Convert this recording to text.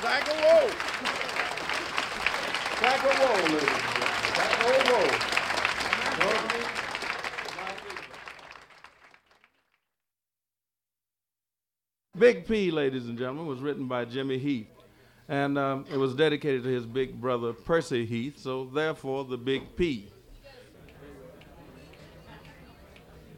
Pack a roll. Pack a roll, ladies and gentlemen. Pack a roll. Big P, ladies and gentlemen, was written by Jimmy Heath. And it was dedicated to his big brother, Percy Heath, so therefore the Big P.